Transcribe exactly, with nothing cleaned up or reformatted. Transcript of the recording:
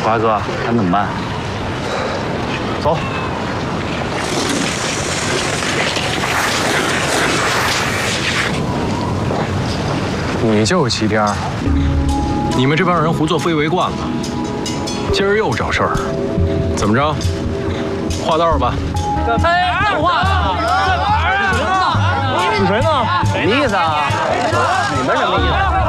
瓜哥，咱怎么办？走。 你就是齐天儿，你们这帮人胡作非为惯了，今儿又找事儿，怎么着？画道吧。 哎，干话呢？是谁呢？ 什么意思啊？你们什么意思？